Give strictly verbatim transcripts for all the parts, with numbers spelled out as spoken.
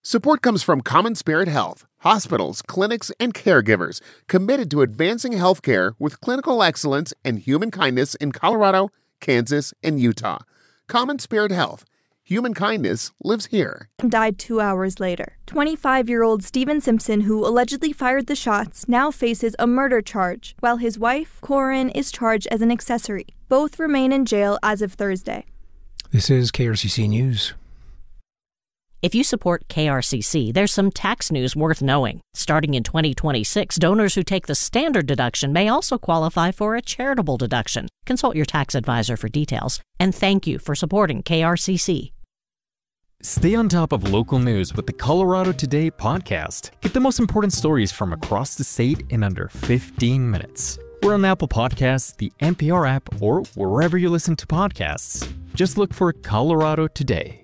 Support comes from Common Spirit Health, hospitals, clinics, and caregivers committed to advancing healthcare with clinical excellence and human kindness in Colorado, Kansas, and Utah. Common Spirit Health. Human kindness lives here. Died two hours later. twenty-five-year-old Steven Simpson, who allegedly fired the shots, now faces a murder charge, while his wife, Corinne, is charged as an accessory. Both remain in jail as of Thursday. This is K R C C News. If you support K R C C, there's some tax news worth knowing. Starting in twenty twenty-six, donors who take the standard deduction may also qualify for a charitable deduction. Consult your tax advisor for details. And thank you for supporting K R C C. Stay on top of local news with the Colorado Today podcast. Get the most important stories from across the state in under fifteen minutes. We're on Apple Podcasts, the N P R app, or wherever you listen to podcasts. Just look for Colorado Today.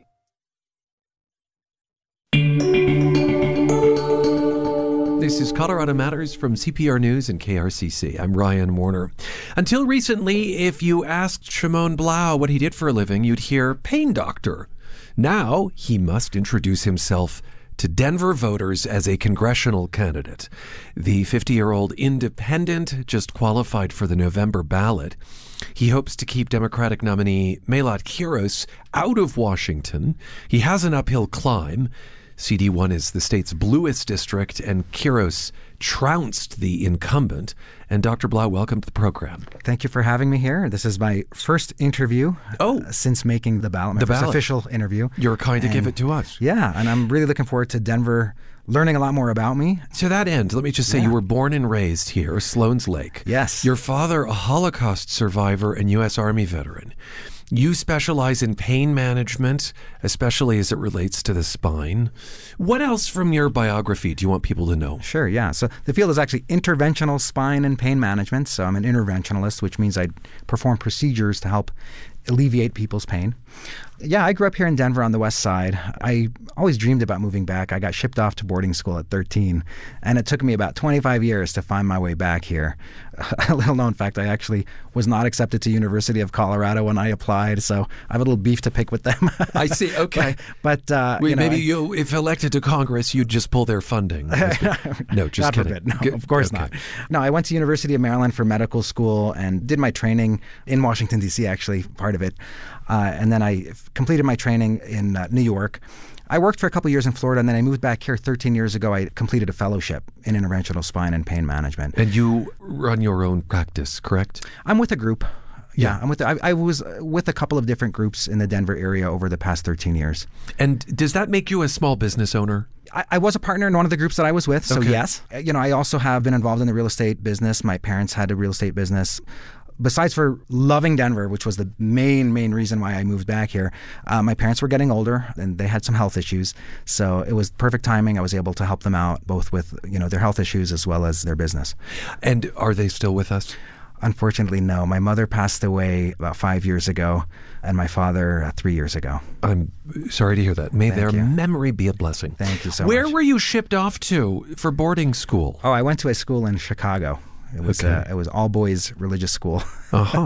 This is Colorado Matters from C P R News and K R C C. I'm Ryan Warner. Until recently, if you asked Shimon Blau what he did for a living, you'd hear pain doctor. Now he must introduce himself to Denver voters as a congressional candidate. The fifty-year-old independent just qualified for the November ballot. He hopes to keep Democratic nominee Melat Quiros out of Washington. He has an uphill climb. C D one is the state's bluest district, and Quiros trounced the incumbent. And Doctor Blau, welcome to the program. Thank you for having me here. This is my first interview oh. uh, since making the ballot, my the first ballot. official interview. You're kind and, to give it to us. Yeah, and I'm really looking forward to Denver learning a lot more about me. To that end, let me just say yeah. you were born and raised here, Sloan's Lake. Yes. Your father, a Holocaust survivor and U S Army veteran. You specialize in pain management, especially as it relates to the spine. What else from your biography do you want people to know? Sure, yeah. So the field is actually interventional spine and pain management. So I'm an interventionalist, which means I perform procedures to help alleviate people's pain. Yeah, I grew up here in Denver on the west side. I always dreamed about moving back. I got shipped off to boarding school at thirteen, and it took me about twenty-five years to find my way back here. A little known fact, I actually was not accepted to University of Colorado when I applied, so I have a little beef to pick with them. I see, okay. but, but uh, Wait, you know, maybe I, you, if elected to Congress, you'd just pull their funding. No, just God kidding. forbid. No, Good. of course okay. not. No, I went to University of Maryland for medical school and did my training in Washington, D C, actually, part of it. Uh, and then I completed my training in uh, New York. I worked for a couple of years in Florida, and then I moved back here thirteen years ago. I completed a fellowship in interventional spine and pain management. And you run your own practice, correct? I'm with a group. Yeah, Yeah. I'm with. The, I, I was with a couple of different groups in the Denver area over the past thirteen years. And does that make you a small business owner? I, I was a partner in one of the groups that I was with, so Okay. yes. You know, I also have been involved in the real estate business. My parents had a real estate business. Besides for loving Denver, which was the main, main reason why I moved back here, uh, my parents were getting older and they had some health issues. So it was perfect timing. I was able to help them out both with, you know, their health issues as well as their business. And are they still with us? Unfortunately, no. My mother passed away about five years ago and my father uh, three years ago. I'm sorry to hear that. May Thank their you. memory be a blessing. Thank you so Where much. were you shipped off to for boarding school? Oh, I went to a school in Chicago. It was Okay. uh, it was all boys religious school. Uh-huh.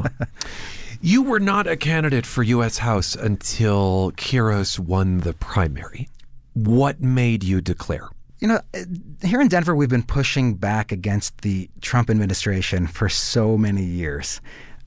You were not a candidate for U S House until Quiros won the primary. What made you declare? You know, here in Denver, we've been pushing back against the Trump administration for so many years.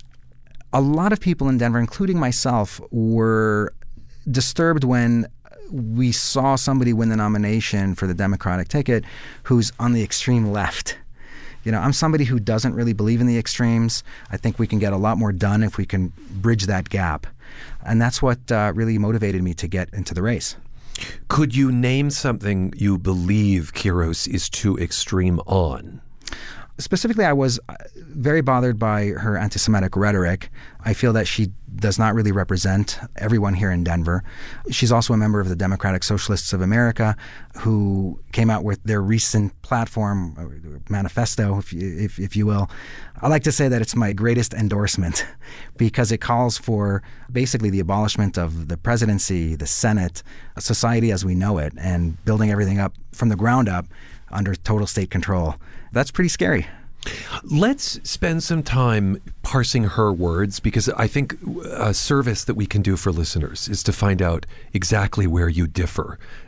A lot of people in Denver, including myself, were disturbed when we saw somebody win the nomination for the Democratic ticket who's on the extreme left. You know, I'm somebody who doesn't really believe in the extremes. I think we can get a lot more done if we can bridge that gap. And that's what uh, really motivated me to get into the race. Could you name something you believe Quiros is too extreme on? Specifically, I was very bothered by her anti-Semitic rhetoric. I feel that she does not really represent everyone here in Denver. She's also a member of the Democratic Socialists of America, who came out with their recent platform, manifesto, if you, if, if you will. I like to say that it's my greatest endorsement because it calls for basically the abolishment of the presidency, the Senate, society as we know it, and building everything up from the ground up under total state control. That's pretty scary. Let's spend some time parsing her words, because I think a service that we can do for listeners is to find out exactly where you differ